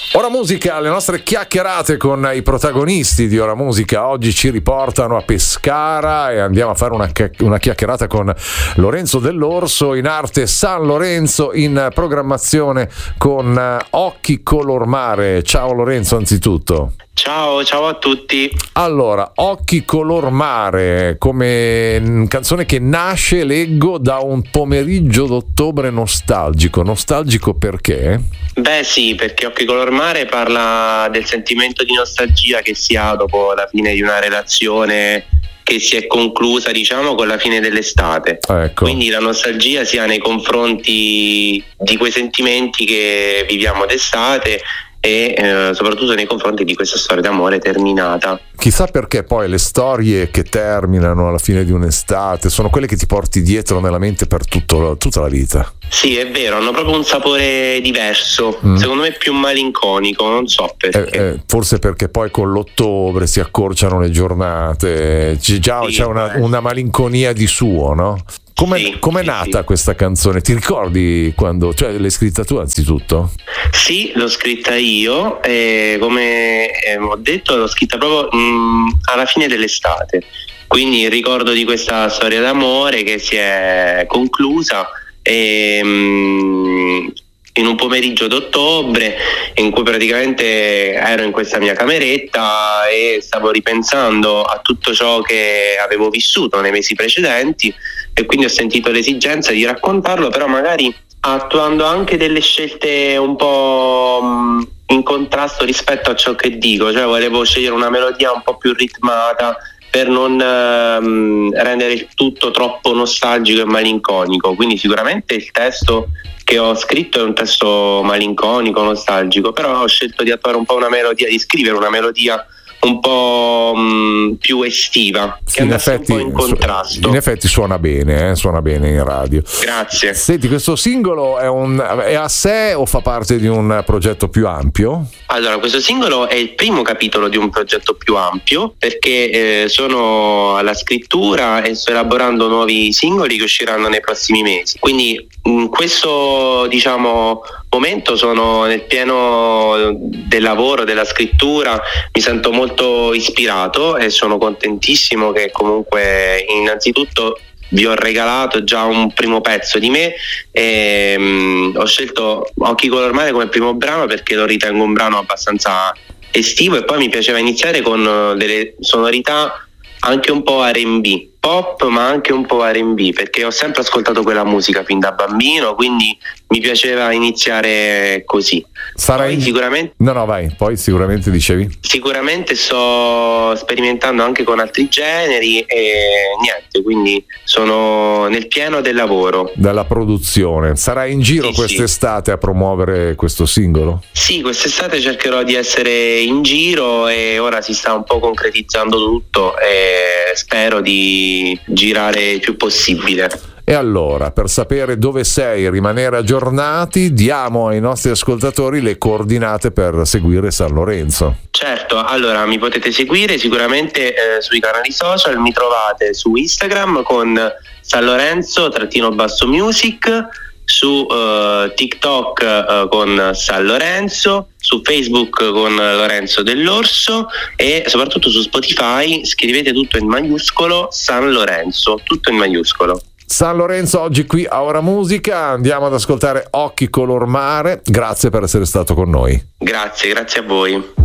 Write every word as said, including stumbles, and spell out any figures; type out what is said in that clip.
Ora Musica, le nostre chiacchierate con i protagonisti di Ora Musica oggi ci riportano a Pescara e andiamo a fare una, una chiacchierata con Lorenzo Dell'Orso, in arte San Lorenzo, in programmazione con Occhi Color Mare. Ciao Lorenzo, anzitutto. Ciao, ciao a tutti. Allora, Occhi Color Mare, come canzone che nasce, leggo, da un pomeriggio d'ottobre nostalgico. Nostalgico perché? Beh sì, perché Occhi Color Mare parla del sentimento di nostalgia che si ha dopo la fine di una relazione che si è conclusa, diciamo, con la fine dell'estate. Ecco. Quindi la nostalgia sia nei confronti di quei sentimenti che viviamo d'estate e eh, soprattutto nei confronti di questa storia d'amore terminata. Chissà perché poi le storie che terminano alla fine di un'estate sono quelle che ti porti dietro nella mente per tutto, tutta la vita. Sì, è vero, hanno proprio un sapore diverso, mm. secondo me più malinconico, non so perché. Eh, eh, forse perché poi con l'ottobre si accorciano le giornate, c'è già sì, c'è una, una malinconia di suo, no? Come sì, è sì, nata sì. questa canzone? Ti ricordi quando? Cioè, l'hai scritta tu anzitutto? Sì, l'ho scritta io e come eh, ho detto l'ho scritta proprio mh, alla fine dell'estate. Quindi il ricordo di questa storia d'amore che si è conclusa e, mh, in un pomeriggio d'ottobre in cui praticamente ero in questa mia cameretta e stavo ripensando a tutto ciò che avevo vissuto nei mesi precedenti e quindi ho sentito l'esigenza di raccontarlo, però magari attuando anche delle scelte un po' mh, in contrasto rispetto a ciò che dico, cioè volevo scegliere una melodia un po' più ritmata per non ehm, rendere il tutto troppo nostalgico e malinconico. Quindi sicuramente il testo che ho scritto è un testo malinconico, nostalgico, però ho scelto di attuare un po' una melodia, di scrivere una melodia un po' mh, più estiva, sì, che andasse effetti, un po' in contrasto. In effetti suona bene, eh? suona bene in radio. Grazie. Senti, questo singolo è, un, è a sé o fa parte di un progetto più ampio? Allora, questo singolo è il primo capitolo di un progetto più ampio perché eh, sono alla scrittura e sto elaborando nuovi singoli che usciranno nei prossimi mesi. Quindi in questo, diciamo, momento sono nel pieno del lavoro, della scrittura, mi sento molto ispirato e sono contentissimo che comunque innanzitutto vi ho regalato già un primo pezzo di me e um, ho scelto Occhi Color Mare come primo brano perché lo ritengo un brano abbastanza estivo e poi mi piaceva iniziare con delle sonorità anche un po' R and B, pop ma anche un po' R and B, perché ho sempre ascoltato quella musica fin da bambino, quindi mi piaceva iniziare così. Sarà poi in... sicuramente No, no, vai, poi sicuramente dicevi? Sicuramente sto sperimentando anche con altri generi e niente, quindi sono nel pieno del lavoro. Della produzione. Sarai in giro sì, quest'estate sì. a promuovere questo singolo? Sì, quest'estate cercherò di essere in giro e ora si sta un po' concretizzando tutto e spero di girare il più possibile. E allora, per sapere dove sei e rimanere aggiornati, diamo ai nostri ascoltatori le coordinate per seguire San Lorenzo. Certo, allora mi potete seguire sicuramente eh, sui canali social, mi trovate su Instagram con San Lorenzo trattino basso music, su uh, TikTok uh, con San Lorenzo, su Facebook con Lorenzo Dell'Orso e soprattutto su Spotify scrivete tutto in maiuscolo San Lorenzo, tutto in maiuscolo. San Lorenzo oggi qui a Ora Musica, andiamo ad ascoltare Occhi Color Mare, grazie per essere stato con noi. Grazie, grazie a voi.